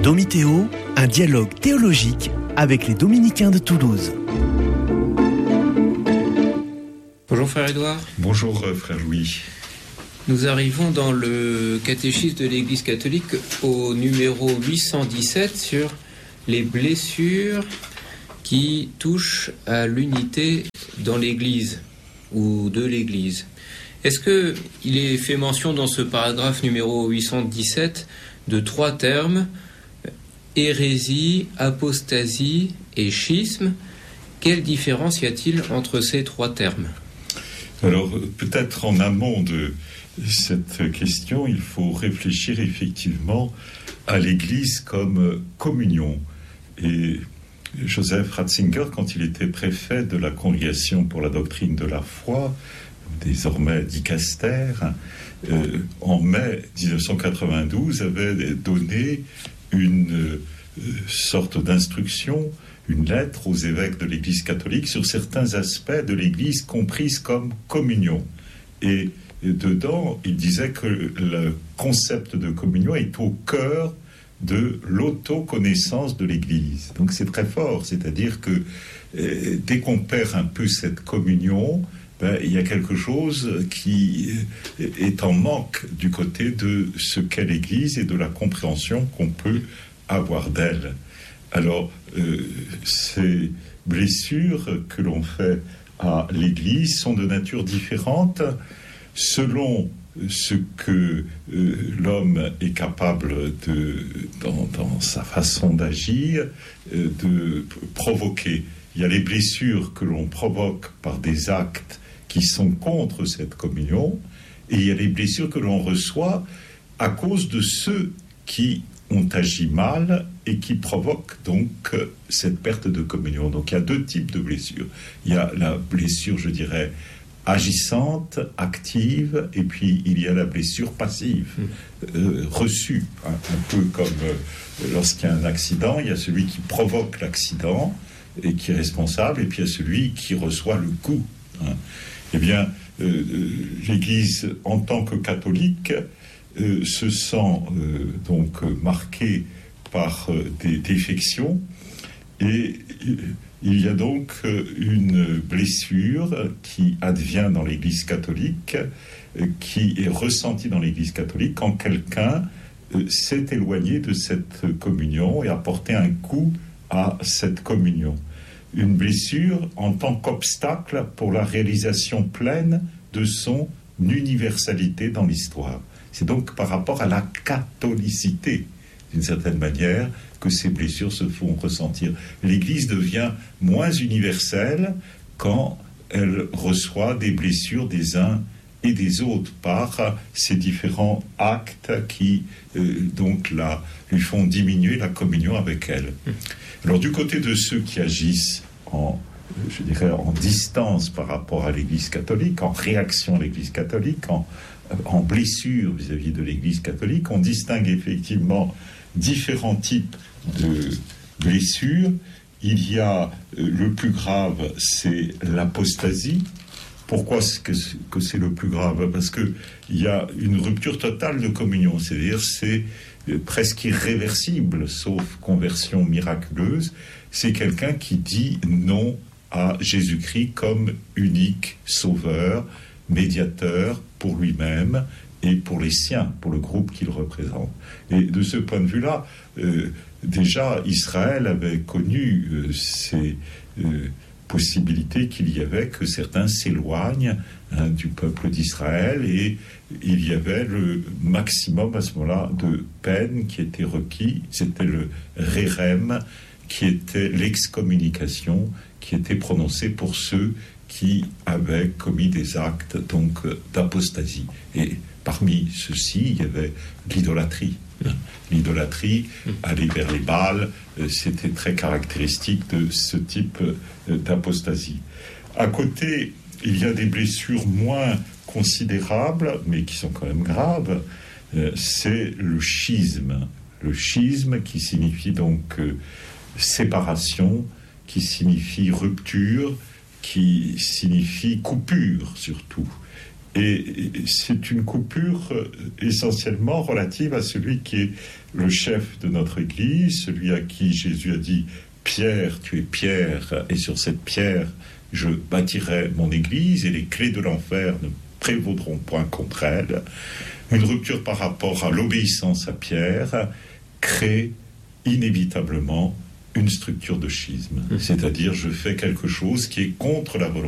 Domitéo, un dialogue théologique avec les dominicains de Toulouse. Bonjour frère Édouard. Bonjour frère Louis. Nous arrivons dans le catéchisme de l'Église catholique au numéro 817 sur les blessures qui touchent à l'unité dans l'Église ou de l'Église. Est-ce qu'il est fait mention dans ce paragraphe numéro 817 de 3 termes, hérésie, apostasie et schisme? Quelle différence y a-t-il entre ces 3 termes? Alors, peut-être en amont de cette question, il faut réfléchir effectivement à l'Église comme communion. Et Joseph Ratzinger, quand il était préfet de la Congrégation pour la doctrine de la foi, désormais dicaster, en mai 1992, avait donné une sorte d'instruction, une lettre aux évêques de l'Église catholique sur certains aspects de l'Église comprise comme communion. Et dedans, il disait que le concept de communion est au cœur de l'autoconnaissance de l'Église. Donc c'est très fort, c'est-à-dire que dès qu'on perd un peu cette communion, il y a quelque chose qui est en manque du côté de ce qu'est l'Église et de la compréhension qu'on peut avoir d'elle. Alors, ces blessures que l'on fait à l'Église sont de nature différente selon ce que l'homme est capable dans sa façon d'agir, de provoquer. Il y a les blessures que l'on provoque par des actes qui sont contre cette communion, et il y a les blessures que l'on reçoit à cause de ceux qui ont agi mal et qui provoquent donc cette perte de communion. Donc il y a 2 types de blessures. Il y a la blessure, je dirais, agissante, active, et puis il y a la blessure passive, reçue. Un peu comme lorsqu'il y a un accident, il y a celui qui provoque l'accident et qui est responsable, et puis il y a celui qui reçoit le coup. Eh bien, l'Église, en tant que catholique, se sent donc marquée par des défections, et il y a donc une blessure qui advient dans l'Église catholique, qui est ressentie dans l'Église catholique quand quelqu'un s'est éloigné de cette communion et a porté un coup à cette communion. Une blessure en tant qu'obstacle pour la réalisation pleine de son universalité dans l'histoire. C'est donc par rapport à la catholicité, d'une certaine manière, que ces blessures se font ressentir. L'Église devient moins universelle quand elle reçoit des blessures des uns et des autres par ces différents actes qui donc lui font diminuer la communion avec elle. Alors du côté de ceux qui agissent en distance par rapport à l'Église catholique, en réaction à l'Église catholique, en blessure vis-à-vis de l'Église catholique, on distingue effectivement différents types de blessures. Il y a le plus grave, c'est l'apostasie. Pourquoi que c'est le plus grave? Parce qu'il y a une rupture totale de communion, c'est-à-dire c'est presque irréversible, sauf conversion miraculeuse. C'est quelqu'un qui dit non à Jésus-Christ comme unique sauveur, médiateur pour lui-même et pour les siens, pour le groupe qu'il représente. Et de ce point de vue-là, déjà Israël avait connu ces possibilités qu'il y avait que certains s'éloignent du peuple d'Israël, et il y avait le maximum à ce moment-là de peine qui était requis, c'était le rérem, qui était l'excommunication qui était prononcée pour ceux qui avaient commis des actes donc d'apostasie. Et parmi ceux-ci, il y avait l'idolâtrie. L'idolâtrie, aller vers les Baals, c'était très caractéristique de ce type d'apostasie. À côté, il y a des blessures moins considérables, mais qui sont quand même graves. C'est le schisme. Le schisme qui signifie donc séparation, qui signifie rupture, qui signifie coupure surtout. Et c'est une coupure essentiellement relative à celui qui est le chef de notre Église, celui à qui Jésus a dit « Pierre, tu es pierre, et sur cette pierre, je bâtirai mon Église, et les clés de l'enfer ne prévaudront point contre elle. » Une rupture par rapport à l'obéissance à Pierre crée inévitablement une structure de schisme. C'est-à-dire, je fais quelque chose qui est contre la volonté